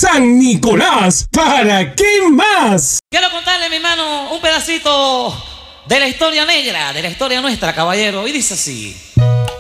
San Nicolás, ¿para qué más? Quiero contarle, mi hermano, un pedacito de la historia negra, de la historia nuestra, caballero, y dice así.